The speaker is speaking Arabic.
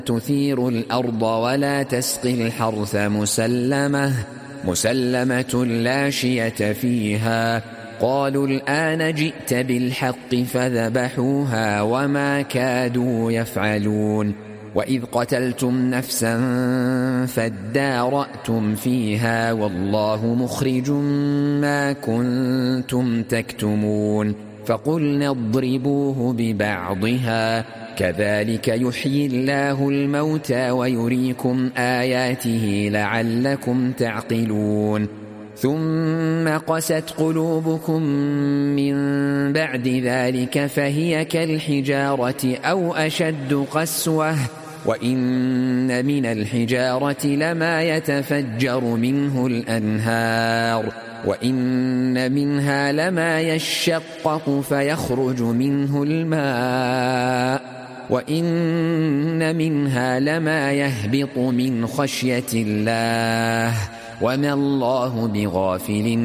تثير الأرض ولا تسقي الحرث مسلمة لا شية فيها. قالوا الآن جئت بالحق فذبحوها وما كادوا يفعلون. وإذ قتلتم نفسا فادارأتم فيها والله مخرج ما كنتم تكتمون. فقلنا اضربوه ببعضها كذلك يحيي الله الموتى ويريكم آياته لعلكم تعقلون. ثم قست قلوبكم من بعد ذلك فهي كالحجارة أو أشد قسوة وإن من الحجارة لما يتفجر منه الأنهار وإن منها لما يشقق فيخرج منه الماء وإن منها لما يهبط من خشية الله وما الله بغافل